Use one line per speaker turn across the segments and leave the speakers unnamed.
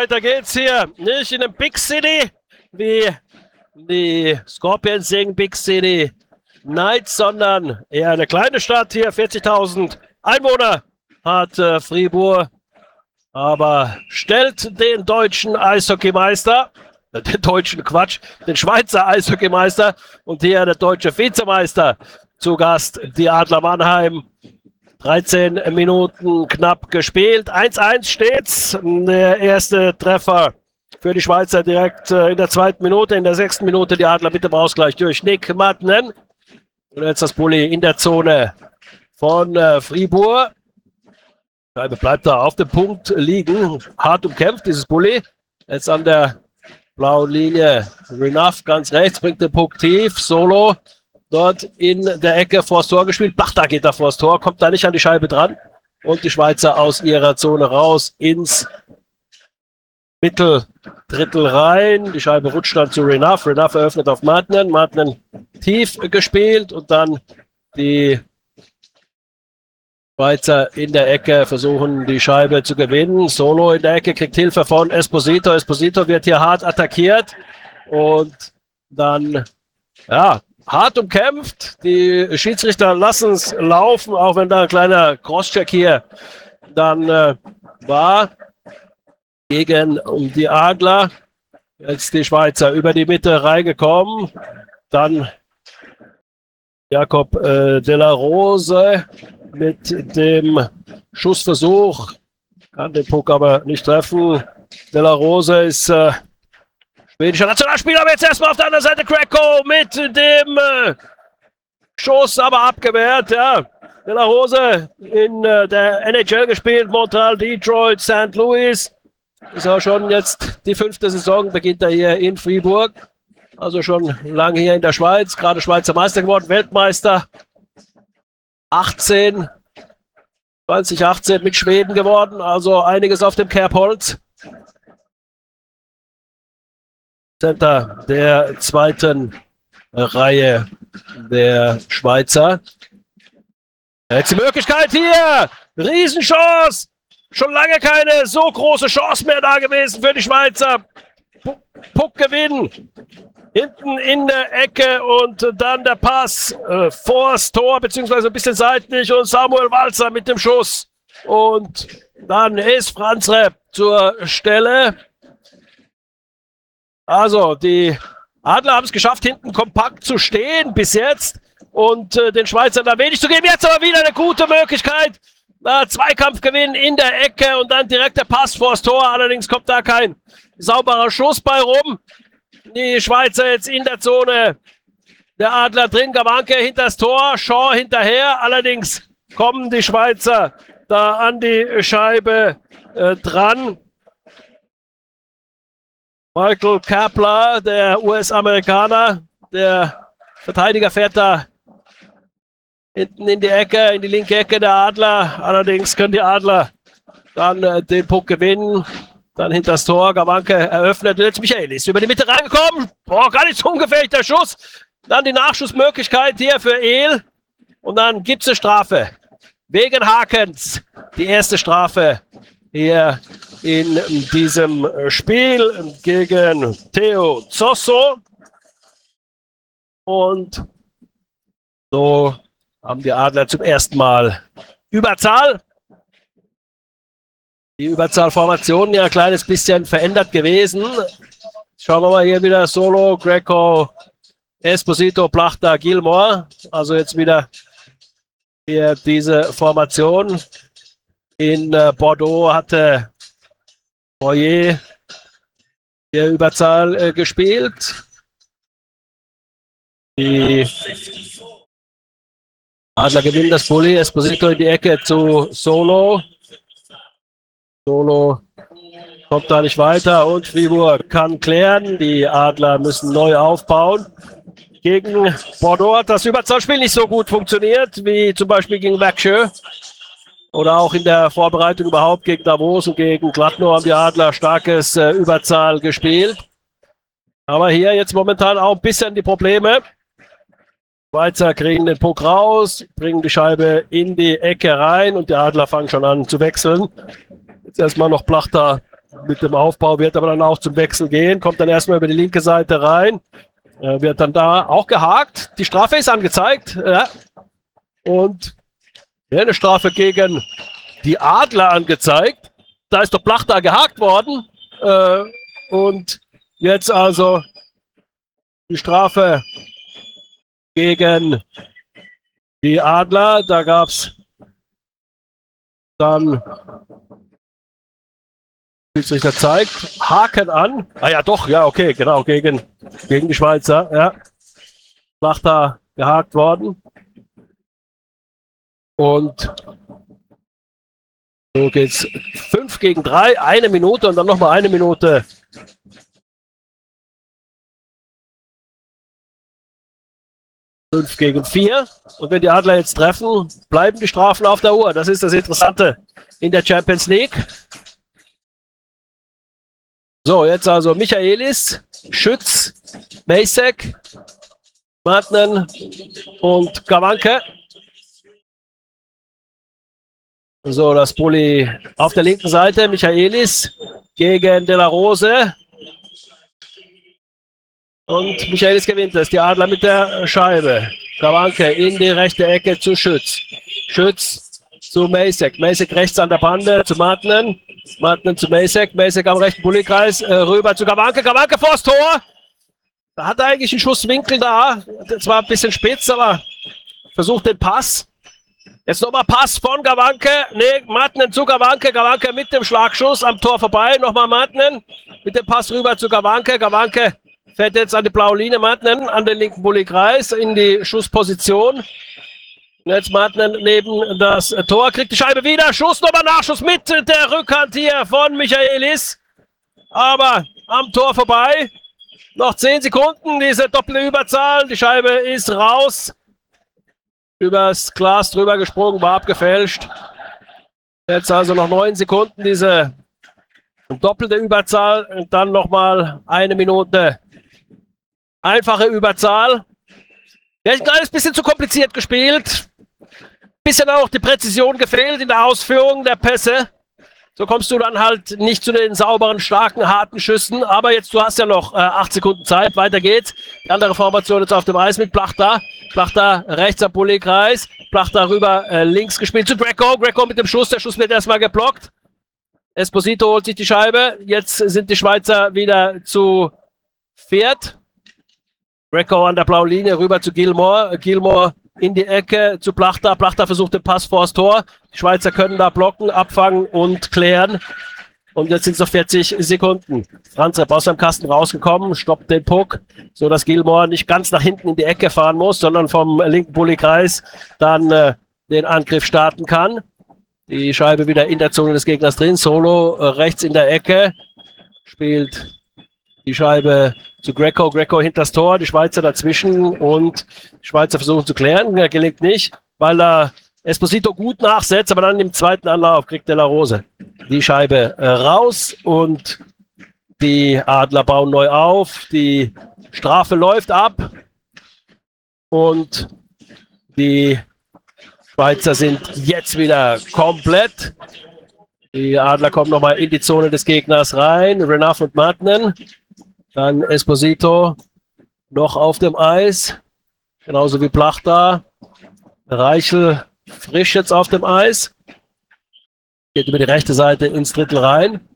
weiter geht's hier. Nicht in einem Big City, wie die Scorpions gegen Big City Knights, sondern eher eine kleine Stadt hier. 40.000 Einwohner hat Fribourg, aber stellt den deutschen Eishockeymeister, den Schweizer Eishockeymeister und hier der deutsche Vizemeister zu Gast, die Adler Mannheim. 13 Minuten knapp gespielt. 1:1 steht's. Der erste Treffer für die Schweizer direkt in der zweiten Minute. In der 6. Minute die Adler mit dem Ausgleich durch Nick Mattnen. Und jetzt das Bulli in der Zone von Fribourg. Die Scheibe bleibt da auf dem Punkt liegen. Hart umkämpft, dieses Bulli. Jetzt an der blauen Linie. Renuff ganz rechts, bringt den Puck tief. Solo. Dort in der Ecke vors Tor gespielt. Bachta geht da vors Tor, kommt da nicht an die Scheibe dran. Und die Schweizer aus ihrer Zone raus ins Mitteldrittel rein. Die Scheibe rutscht dann zu Renuff. Renuff eröffnet auf Mattnen. Mattnen tief gespielt und dann die Schweizer in der Ecke versuchen, die Scheibe zu gewinnen. Solo in der Ecke kriegt Hilfe von Esposito. Esposito wird hier hart attackiert und dann, ja, hart umkämpft. Die Schiedsrichter lassen es laufen, auch wenn da ein kleiner Crosscheck hier dann war gegen die Adler. Jetzt die Schweizer über die Mitte reingekommen. Dann Jakob de la Rose mit dem Schussversuch. Kann den Puck aber nicht treffen. De la Rose ist schwedischer Nationalspieler, aber jetzt erstmal auf der anderen Seite Krakow mit dem Schuss, aber abgewehrt. Ja. De la Rose in der NHL gespielt, Montreal, Detroit, St. Louis. Ist auch schon jetzt die 5. Saison, beginnt er hier in Fribourg. Also schon lange hier in der Schweiz, gerade Schweizer Meister geworden, Weltmeister 2018 mit Schweden geworden, also einiges auf dem Kerbholz. Center der zweiten Reihe der Schweizer. Jetzt die Möglichkeit hier, Riesenchance, schon lange keine so große Chance mehr da gewesen für die Schweizer. Puck gewinnen, hinten in der Ecke und dann der Pass vors Tor, beziehungsweise ein bisschen seitlich und Samuel Walzer mit dem Schuss. Und dann ist Franz Repp zur Stelle. Also, die Adler haben es geschafft, hinten kompakt zu stehen bis jetzt und den Schweizern da wenig zu geben. Jetzt aber wieder eine gute Möglichkeit. Zweikampfgewinn in der Ecke und dann direkt der Pass vors Tor. Allerdings kommt da kein sauberer Schuss bei rum. Die Schweizer jetzt in der Zone. Der Adler drin, Gawanke hinter das Tor, Shaw hinterher. Allerdings kommen die Schweizer da an die Scheibe dran. Michael Kapler, der US-Amerikaner, der Verteidiger fährt da hinten in die Ecke, in die linke Ecke der Adler. Allerdings können die Adler dann den Puck gewinnen. Dann hinter das Tor, Gawanke eröffnet. Jetzt Michaelis über die Mitte reingekommen. Boah, gar nicht so ungefährlicher Schuss. Dann die Nachschussmöglichkeit hier für El. Und dann gibt es eine Strafe. Wegen Hakens. Die erste Strafe hier in diesem Spiel gegen Theo Zosso. Und so haben die Adler zum ersten Mal Überzahl. Die Überzahlformation ja ein kleines bisschen verändert gewesen. Schauen wir mal hier wieder Solo, Greco, Esposito, Plachta, Gilmore. Also jetzt wieder hier diese Formation. In Bordeaux hatte Boyer hier Überzahl gespielt. Die Adler gewinnen das Bulli. Esposito in die Ecke zu Solo. Solo kommt da nicht weiter und Fribourg kann klären. Die Adler müssen neu aufbauen. Gegen Bordeaux hat das Überzahlspiel nicht so gut funktioniert, wie zum Beispiel gegen Växjö. Oder auch in der Vorbereitung überhaupt gegen Davos und gegen Gladno haben die Adler starkes Überzahl gespielt. Aber hier jetzt momentan auch ein bisschen die Probleme. Schweizer kriegen den Puck raus, bringen die Scheibe in die Ecke rein und die Adler fangen schon an zu wechseln. Jetzt erstmal noch Plachta mit dem Aufbau wird aber dann auch zum Wechsel gehen, kommt dann erstmal über die linke Seite rein, wird dann da auch gehakt. Die Strafe ist angezeigt, ja. Und eine Strafe gegen die Adler angezeigt. Da ist doch Plachta gehakt worden. Und jetzt also die Strafe gegen die Adler. Da gab es dann, Schiedsrichter zeigt, Haken an. Ah ja, doch, ja, okay, genau, gegen die Schweizer. Ja. Plachta gehakt worden. Und so geht's 5 gegen 3, 1 Minute und dann nochmal 1 Minute. Fünf gegen 4. Und wenn die Adler jetzt treffen, bleiben die Strafen auf der Uhr. Das ist das Interessante in der Champions League. So, jetzt also Michaelis, Schütz, Macek, Martnen und Gawanke. So, das Bulli auf der linken Seite. Michaelis gegen De La Rose. Und Michaelis gewinnt es. Die Adler mit der Scheibe. Gawanke in die rechte Ecke zu Schütz. Schütz zu Macek. Macek rechts an der Bande zu Martnen. Martnen zu Macek. Macek am rechten Bullikreis. Rüber zu Gawanke. Gawanke vors Tor. Da hat er eigentlich einen Schusswinkel da. Zwar ein bisschen spitz, aber versucht den Pass. Jetzt nochmal Pass von Gawanke. Nee, Martnen zu Gawanke. Gawanke mit dem Schlagschuss am Tor vorbei. Nochmal Martnen mit dem Pass rüber zu Gawanke. Gawanke fährt jetzt an die blaue Linie. Martnen an den linken Bullikreis in die Schussposition. Jetzt Martnen neben das Tor. Kriegt die Scheibe wieder. Schuss, nochmal Nachschuss mit der Rückhand hier von Michaelis. Aber am Tor vorbei. Noch 10 Sekunden. Diese doppelte Überzahl. Die Scheibe ist raus. Übers Glas drüber gesprungen, war abgefälscht. Jetzt also noch 9 Sekunden, diese doppelte Überzahl und dann nochmal 1 Minute. Einfache Überzahl. Wäre ein kleines bisschen zu kompliziert gespielt. Bisschen auch die Präzision gefehlt in der Ausführung der Pässe. So kommst du dann halt nicht zu den sauberen, starken, harten Schüssen. Aber jetzt, du hast ja noch 8 Sekunden Zeit. Weiter geht's. Die andere Formation jetzt auf dem Eis mit Plachta. Plachta rechts am Bullikreis. Plachta rüber links gespielt zu Greco. Greco mit dem Schuss. Der Schuss wird erstmal geblockt. Esposito holt sich die Scheibe. Jetzt sind die Schweizer wieder zu viert. Greco an der blauen Linie rüber zu Gilmore. Gilmore in die Ecke zu Plachta. Plachta versucht den Pass vors Tor. Die Schweizer können da blocken, abfangen und klären. Und jetzt sind es noch 40 Sekunden. Franzrepp aus seinem Kasten rausgekommen, stoppt den Puck, so dass Gilmore nicht ganz nach hinten in die Ecke fahren muss, sondern vom linken Bullikreis dann den Angriff starten kann. Die Scheibe wieder in der Zone des Gegners drin. Solo rechts in der Ecke. Spielt die Scheibe zu Greco. Greco hinter das Tor, die Schweizer dazwischen und die Schweizer versuchen zu klären. Er gelingt nicht, weil er Esposito gut nachsetzt, aber dann im zweiten Anlauf kriegt De La Rose die Scheibe raus und die Adler bauen neu auf. Die Strafe läuft ab und die Schweizer sind jetzt wieder komplett. Die Adler kommen nochmal in die Zone des Gegners rein. Renaf und Martnen. Dann Esposito noch auf dem Eis. Genauso wie Plachta. Reichel frisch jetzt auf dem Eis. Geht über die rechte Seite ins Drittel rein.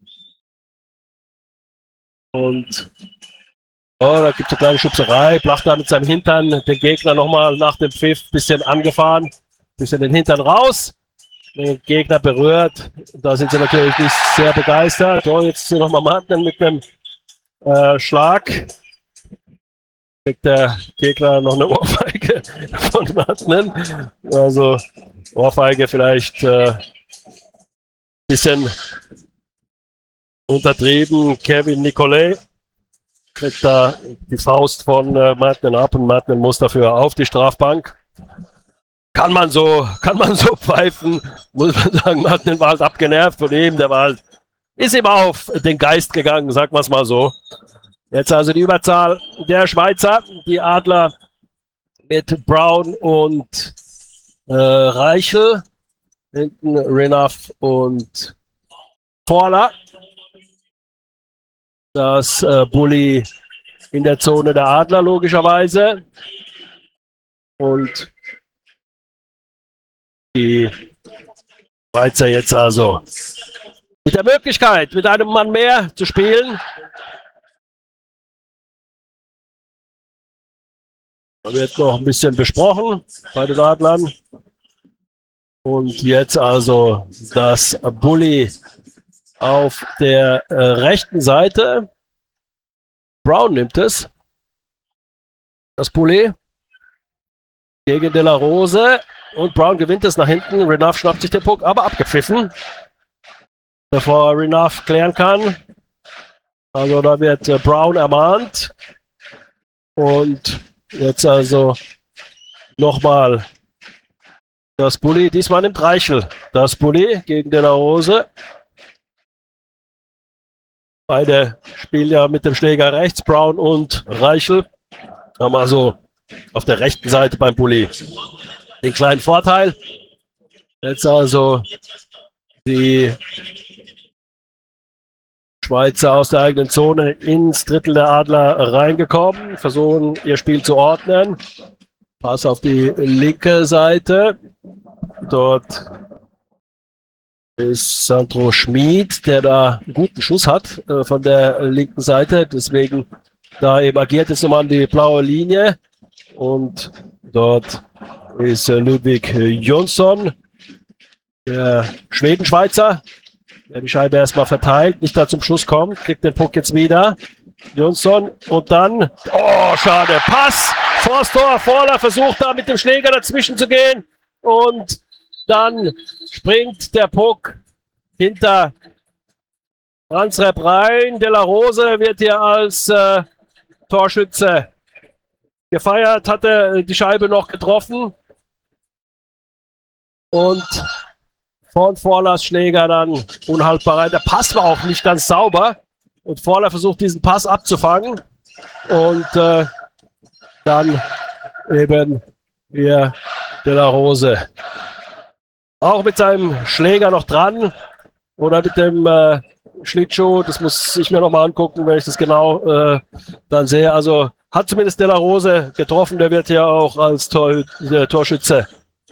Und da gibt es eine kleine Schubserei. Plachta mit seinem Hintern den Gegner nochmal nach dem Pfiff ein bisschen angefahren. Ein bisschen den Hintern raus. Den Gegner berührt. Da sind sie natürlich nicht sehr begeistert. So, jetzt hier nochmal Martin mit einem Schlag. Kriegt der Gegner noch eine Ohrfeige von Martin. Also Ohrfeige vielleicht bisschen untertrieben. Kevin Nicolai kriegt da die Faust von Martin ab und Martin muss dafür auf die Strafbank. Kann man so pfeifen, muss man sagen. Martin war halt abgenervt von ihm, der war halt, ist ihm auf den Geist gegangen, sagen wir es mal so. Jetzt also die Überzahl der Schweizer, die Adler mit Brown und Reichel, hinten Renaf und Forler. Das Bully in der Zone der Adler logischerweise. Und die Schweizer jetzt also mit der Möglichkeit, mit einem Mann mehr zu spielen. Da wird noch ein bisschen besprochen bei den Adlern. Und jetzt also das Bully auf der rechten Seite. Brown nimmt es. Das Bully gegen De La Rose. Und Brown gewinnt es nach hinten. Renard schnappt sich den Puck, aber abgepfiffen. Bevor Renard klären kann. Also da wird Brown ermahnt. Und jetzt also nochmal das Bully. Diesmal nimmt Reichel das Bully gegen De La Rose. Beide spielen ja mit dem Schläger rechts, Brown und Reichel. Haben also auf der rechten Seite beim Bully den kleinen Vorteil. Jetzt also die Schweizer aus der eigenen Zone ins Drittel der Adler reingekommen, versuchen ihr Spiel zu ordnen. Pass auf die linke Seite. Dort ist Sandro Schmid, der da einen guten Schuss hat von der linken Seite. Deswegen da eben agiert es nochmal an die blaue Linie. Und dort ist Ludwig Jonsson, der Schweden-Schweizer, der die Scheibe erstmal verteilt, nicht da zum Schuss kommt, kriegt den Puck jetzt wieder. Jonsson und dann, oh schade, Pass, vors Tor, Vorler versucht da mit dem Schläger dazwischen zu gehen und dann springt der Puck hinter Franz Repp rein. De La Rose wird hier als Torschütze gefeiert, hatte die Scheibe noch getroffen und von Vorlers Schläger dann unhaltbar rein. Der Pass war auch nicht ganz sauber und Vorler versucht diesen Pass abzufangen und dann eben hier De La Rose. Auch mit seinem Schläger noch dran oder mit dem Schlittschuh. Das muss ich mir nochmal angucken, wenn ich das genau dann sehe. Also hat zumindest De La Rose getroffen. Der wird ja auch als Torschütze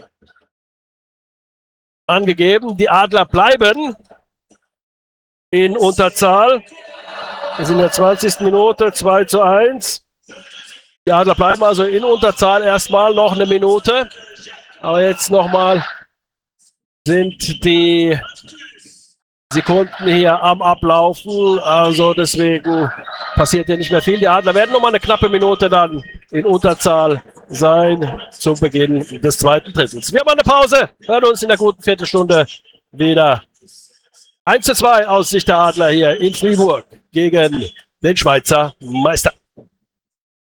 angegeben. Die Adler bleiben in Unterzahl. Wir sind in der 20. Minute, 2:1. Die Adler bleiben also in Unterzahl erstmal noch eine Minute. Aber jetzt nochmal sind die Sekunden hier am Ablaufen. Also deswegen passiert hier nicht mehr viel. Die Adler werden nochmal eine knappe Minute dann in Unterzahl sein zum Beginn des zweiten Drittels. Wir haben eine Pause, hören uns in der guten Viertelstunde wieder. 1:2 aus Sicht der Adler hier in Fribourg gegen den Schweizer Meister.